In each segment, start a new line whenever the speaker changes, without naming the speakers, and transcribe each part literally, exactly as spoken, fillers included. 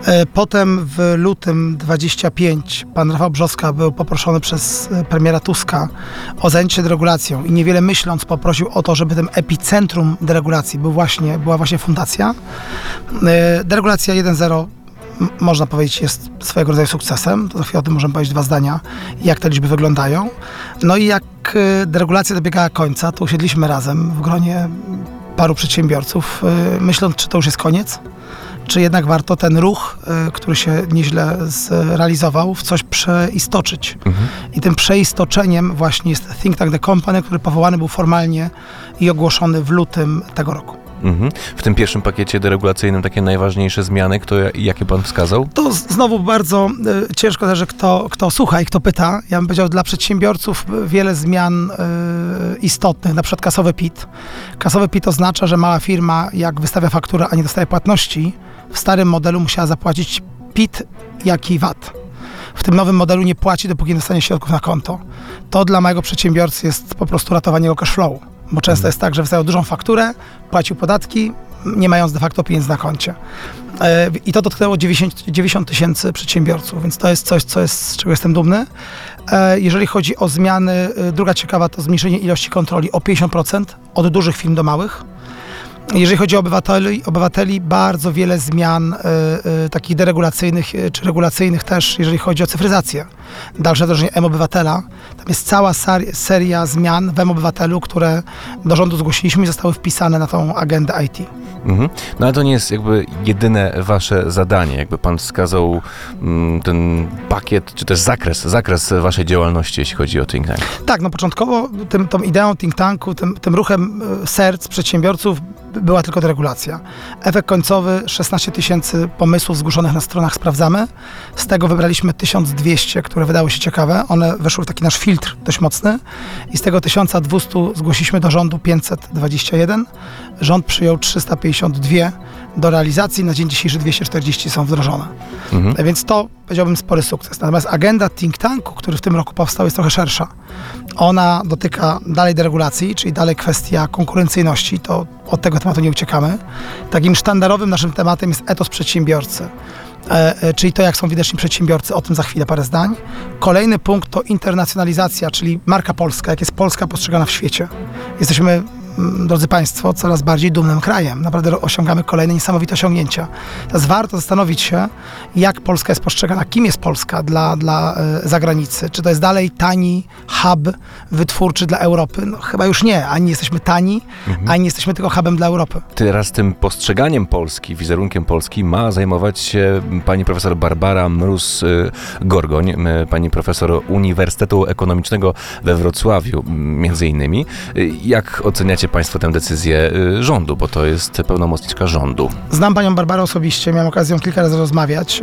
Potem w lutym dwudziestym piątym pan Rafał Brzoska był poproszony przez premiera Tuska o zajęcie się deregulacją i niewiele myśląc poprosił o to, żeby tym epicentrum deregulacji był właśnie, była właśnie fundacja. Deregulacja jeden zero można powiedzieć jest swojego rodzaju sukcesem. To za chwilę o tym możemy powiedzieć dwa zdania, jak te liczby wyglądają. No i jak deregulacja dobiegała końca, to usiedliśmy razem w gronie paru przedsiębiorców, myśląc, czy to już jest koniec, czy jednak warto ten ruch, który się nieźle zrealizował, w coś przeistoczyć. Mhm. I tym przeistoczeniem właśnie jest Think Tank The Company, który powołany był formalnie i ogłoszony w lutym tego roku.
Mhm. W tym pierwszym pakiecie deregulacyjnym takie najważniejsze zmiany, kto, jakie pan wskazał?
To znowu bardzo y, ciężko też, że kto, kto słucha i kto pyta. Ja bym powiedział, dla przedsiębiorców wiele zmian y, istotnych, na przykład kasowy P I T. Kasowy P I T oznacza, że mała firma, jak wystawia fakturę, a nie dostaje płatności, w starym modelu musiała zapłacić P I T, jak i V A T. W tym nowym modelu nie płaci, dopóki nie dostanie środków na konto. To dla małego przedsiębiorcy jest po prostu ratowanie jego cash flow. Bo często hmm. jest tak, że wystawiał dużą fakturę, płacił podatki, nie mając de facto pieniędzy na koncie. I to dotknęło dziewięćdziesiąt tysięcy przedsiębiorców, więc to jest coś, co jest, z czego jestem dumny. Jeżeli chodzi o zmiany, druga ciekawa to zmniejszenie ilości kontroli o pięćdziesiąt procent od dużych firm do małych. Jeżeli chodzi o obywateli, obywateli bardzo wiele zmian y, y, takich deregulacyjnych y, czy regulacyjnych też, jeżeli chodzi o cyfryzację. Dalsze wdrożenie M-Obywatela. Tam jest cała sar- seria zmian w M-Obywatelu, które do rządu zgłosiliśmy i zostały wpisane na tą agendę I T.
Mhm. No ale to nie jest jakby jedyne wasze zadanie. Jakby pan wskazał mm, ten pakiet, czy też zakres, zakres waszej działalności, jeśli chodzi o Think Tank.
Tak, no początkowo tym, tą ideą Think Tanku, tym, tym ruchem serc przedsiębiorców była tylko deregulacja. Efekt końcowy, szesnaście tysięcy pomysłów zgłoszonych na stronach sprawdzamy. Z tego wybraliśmy tysiąc dwieście, które wydały się ciekawe. One weszły w taki nasz filtr dość mocny i z tego tysiąc dwieście zgłosiliśmy do rządu pięćset dwadzieścia jeden. Rząd przyjął trzysta pięćdziesiąt dwa do realizacji. Na dzień dzisiejszy dwieście czterdzieści są wdrożone. Mhm. Więc to, powiedziałbym, spory sukces. Natomiast agenda Think Tanku, który w tym roku powstał, jest trochę szersza. Ona dotyka dalej deregulacji, czyli dalej kwestia konkurencyjności. To od tego tematu nie uciekamy. Takim sztandarowym naszym tematem jest etos przedsiębiorcy. E, czyli to, jak są widoczni przedsiębiorcy, o tym za chwilę parę zdań. Kolejny punkt to internacjonalizacja, czyli marka polska, jak jest Polska postrzegana w świecie. Jesteśmy, drodzy Państwo, coraz bardziej dumnym krajem. Naprawdę osiągamy kolejne niesamowite osiągnięcia. Teraz warto zastanowić się, jak Polska jest postrzegana, kim jest Polska dla, dla e, zagranicy. Czy to jest dalej tani hub wytwórczy dla Europy? No chyba już nie. Ani jesteśmy tani, mhm. ani jesteśmy tylko hubem dla Europy.
Teraz tym postrzeganiem Polski, wizerunkiem Polski ma zajmować się pani profesor Barbara Mróz-Gorgoń, pani profesor Uniwersytetu Ekonomicznego we Wrocławiu między innymi. Jak oceniacie Państwo tę decyzję rządu, bo to jest pełnomocniczka rządu?
Znam panią Barbarę osobiście, miałem okazję ją kilka razy rozmawiać.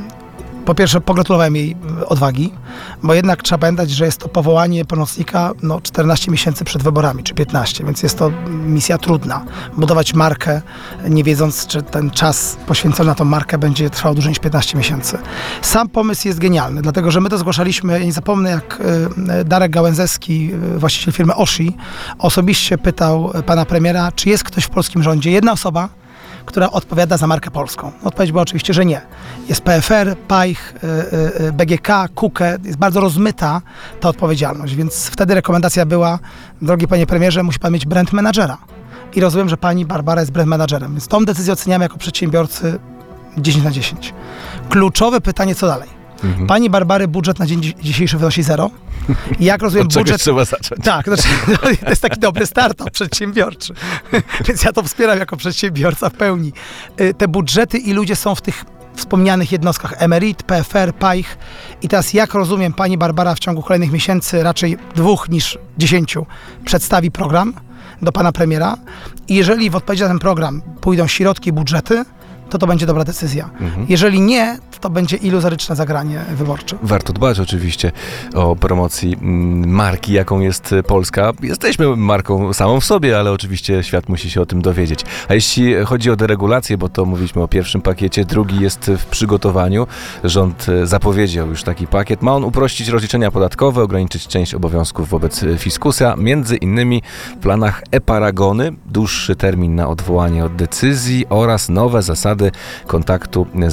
Po pierwsze, pogratulowałem jej odwagi, bo jednak trzeba pamiętać, że jest to powołanie pełnomocnika no, czternaście miesięcy przed wyborami, czy piętnaście, więc jest to misja trudna. Budować markę, nie wiedząc, czy ten czas poświęcony na tą markę będzie trwał dłużej niż piętnaście miesięcy. Sam pomysł jest genialny, dlatego że my to zgłaszaliśmy, ja nie zapomnę, jak Darek Gałęzewski, właściciel firmy Oshi, osobiście pytał pana premiera, czy jest ktoś w polskim rządzie, jedna osoba, która odpowiada za markę polską. Odpowiedź była oczywiście, że nie. Jest P F R, Pajch, B G K, Kukę. Jest bardzo rozmyta ta odpowiedzialność, więc wtedy rekomendacja była, drogi panie premierze, musi pan mieć brand managera. I rozumiem, że pani Barbara jest brand managerem, więc tą decyzję oceniamy jako przedsiębiorcy dziesięć na dziesięć. Kluczowe pytanie, co dalej? Mhm. Pani Barbary budżet na dzień dzisiejszy wynosi zero. I jak rozumiem,
od
budżet...
trzeba zacząć.
Tak, znaczy, to jest taki dobry startup przedsiębiorczy. Więc ja to wspieram jako przedsiębiorca w pełni. Te budżety i ludzie są w tych wspomnianych jednostkach Emerit, P F R, Pajch. I teraz, jak rozumiem, pani Barbara w ciągu kolejnych miesięcy, raczej dwóch niż dziesięciu, przedstawi program do pana premiera. I jeżeli w odpowiedzi na ten program pójdą środki i budżety, to to będzie dobra decyzja. Mhm. Jeżeli nie, to będzie iluzoryczne zagranie wyborcze.
Warto dbać oczywiście o promocji marki, jaką jest Polska. Jesteśmy marką samą w sobie, ale oczywiście świat musi się o tym dowiedzieć. A jeśli chodzi o deregulację, bo to mówiliśmy o pierwszym pakiecie, drugi jest w przygotowaniu. Rząd zapowiedział już taki pakiet. Ma on uprościć rozliczenia podatkowe, ograniczyć część obowiązków wobec fiskusa. Między innymi w planach e-paragony, dłuższy termin na odwołanie od decyzji oraz nowe zasady kontaktu